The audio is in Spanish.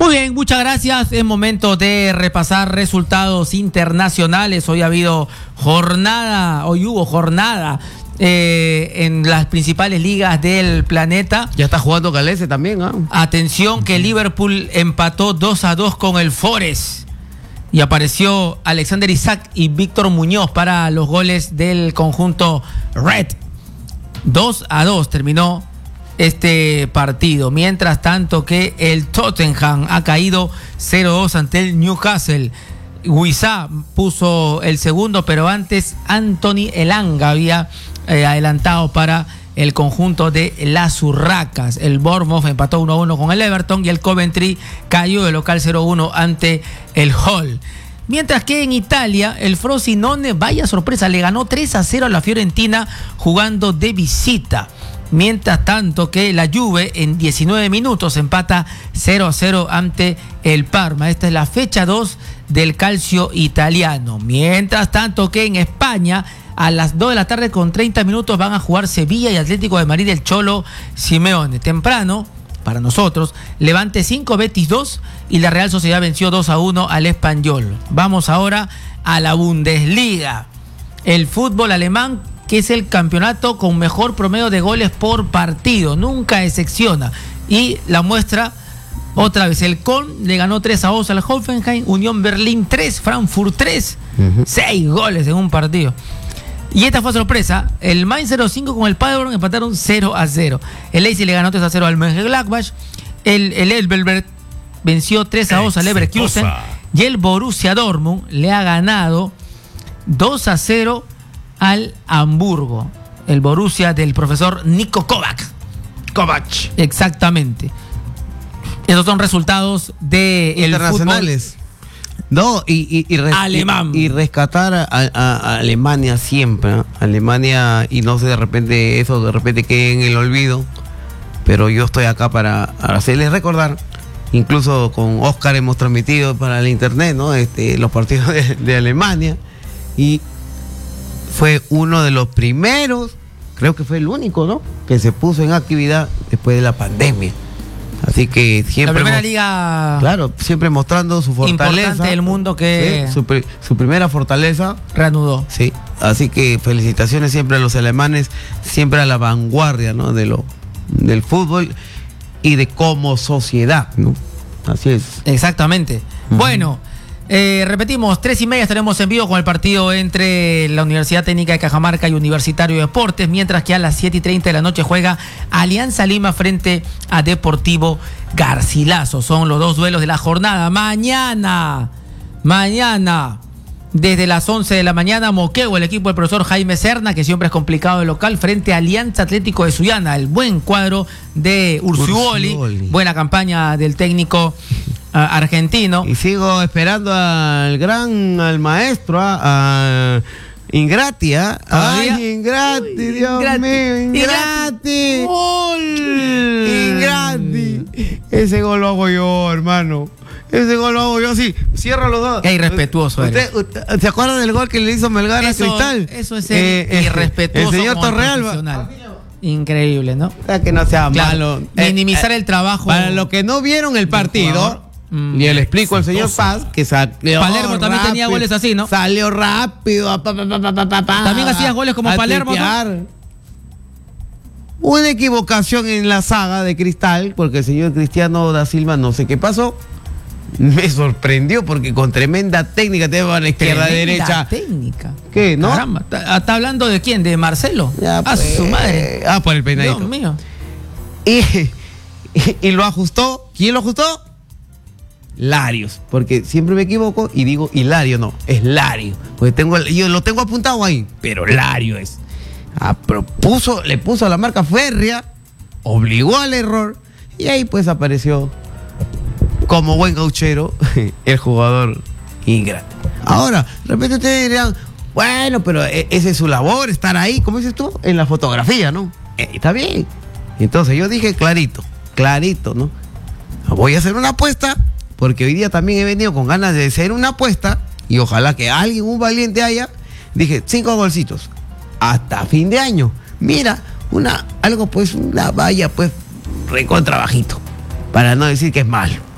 Muy bien, muchas gracias. Es momento de repasar resultados internacionales. Hoy hubo jornada en las principales ligas del planeta. Ya está jugando Galese también, ¿ah? Atención que Liverpool empató 2-2 con el Forest. Y apareció Alexander Isak y Víctor Muñoz para los goles del conjunto Red. 2-2 terminó este partido. Mientras tanto que el Tottenham ha caído 0-2 ante el Newcastle. Wissa puso el segundo, pero antes Anthony Elanga había adelantado para el conjunto de las Urracas. El Bournemouth empató 1-1 con el Everton y el Coventry cayó de local 0-1 ante el Hull. Mientras que en Italia, el Frosinone, vaya sorpresa, le ganó 3-0 a la Fiorentina jugando de visita. Mientras tanto que la Juve en 19 minutos empata 0-0 ante el Parma. Esta es la fecha 2 del calcio italiano. Mientras tanto que en España, a las 2 de la tarde con 30 minutos van a jugar Sevilla y Atlético de Madrid del Cholo Simeone. Temprano, para nosotros, Levante 5, Betis 2 y la Real Sociedad venció 2-1 al Espanyol. Vamos ahora a la Bundesliga. El fútbol alemán, que es el campeonato con mejor promedio de goles por partido, nunca decepciona. Y la muestra, otra vez, el Köln le ganó 3-2 al Hoffenheim, Unión Berlín 3, Frankfurt 3, 6 goles en un partido. Y esta fue sorpresa, el Mainz 05 con el Paderborn empataron 0-0. El Leipzig le ganó 3-0 al Mönchengladbach, el Elversberg venció 3-2 al Leverkusen y el Borussia Dortmund le ha ganado 2-0 al Hamburgo, el Borussia del profesor Niko Kovac. Exactamente. Esos son resultados de internacionales. No, alemán. Y rescatar a Alemania siempre, ¿no? Alemania, y no sé, de repente quede en el olvido, pero yo estoy acá para hacerles recordar. Incluso con Oscar hemos transmitido para el internet, ¿no? Los partidos de Alemania, y fue uno de los primeros, creo que fue el único, ¿no?, que se puso en actividad después de la pandemia. Así que siempre... La primera liga... Claro, siempre mostrando su fortaleza. Importante del mundo que... Sí, su primera fortaleza. Reanudó. Sí, así que felicitaciones siempre a los alemanes, siempre a la vanguardia, ¿no?, del fútbol y de como sociedad, ¿no? Así es. Exactamente. Bueno... repetimos, 3:30 estaremos en vivo con el partido entre la Universidad Técnica de Cajamarca y Universitario de Deportes, mientras que a las 7:30 de la noche juega Alianza Lima frente a Deportivo Garcilaso. Son los dos duelos de la jornada. Mañana, desde las 11 de la mañana, Moquegua, el equipo del profesor Jaime Serna, que siempre es complicado de local, frente a Alianza Atlético de Sullana, el buen cuadro de Urciuoli. Buena campaña del técnico argentino. Y sigo esperando al maestro, a Ingrati, ¿ah? Ay, Ingrati, Dios mío, Ingrati. Ingrati. Ese gol lo hago yo, hermano. Ese gol lo hago yo así. Cierro los dos. Qué irrespetuoso eres. ¿Usted se acuerda del gol que le hizo Melgar a Cristal? Eso es irrespetuoso. El señor Torrealba. Increíble, ¿no? Que no sea malo. Minimizar el trabajo. Para los que no vieron el partido, y le explico al señor Paz que Palermo también tenía goles así, ¿no? Salió rápido. También hacías goles como Palermo, ¿no? Una equivocación en la saga de Cristal, porque el señor Cristiano da Silva, no sé qué pasó. Me sorprendió porque con tremenda técnica te va a la izquierda, derecha. Técnica. ¿Qué, no? Caramba, ¿está hablando de quién? ¿De Marcelo? Ya, pues, a su madre. Por el peinadito. Dios mío. Y lo ajustó. ¿Quién lo ajustó? Larios. Porque siempre me equivoco y digo Hilario, no, es Lario. Porque yo lo tengo apuntado ahí, pero Lario es. Le puso la marca férrea, obligó al error, y ahí pues apareció, como buen gauchero, el jugador Ingrati. Ahora, de repente ustedes dirán, bueno, pero esa es su labor, estar ahí, como dices tú, en la fotografía, ¿no? Está bien. Entonces yo dije clarito, ¿no? Voy a hacer una apuesta, porque hoy día también he venido con ganas de hacer una apuesta, y ojalá que alguien, un valiente haya. Dije, 5 golcitos, hasta fin de año. Mira, una valla, pues, recontra bajito, para no decir que es malo.